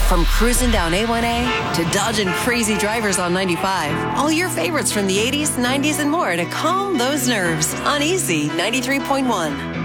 From cruising down A1A to dodging crazy drivers on 95. All your favorites from the 80s, 90s, and more to calm those nerves on Easy 93.1.